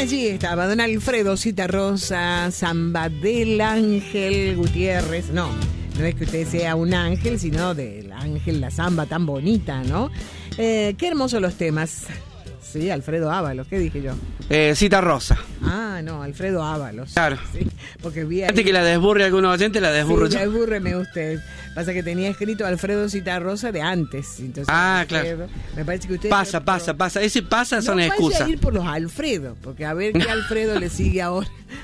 Allí estaba don Alfredo Citarrosa, Samba del Ángel Gutiérrez. No es que usted sea un ángel, sino del ángel, la samba tan bonita, ¿no? Qué hermosos los temas. Sí, Alfredo Ábalos, ¿qué dije yo? Citarrosa. Ah, no, Alfredo Ábalos. Claro. Sí, porque vi ahí... Antes que la desburre algunos oyentes, la desburro sí, yo. desbúrreme usted. Pasa que tenía escrito Alfredo Citarrosa de antes. Entonces, Alfredo, claro. Me parece que usted... Pasa. Ese pasa son excusas. No vaya a ir por los Alfredo, porque a ver qué Alfredo le sigue ahora.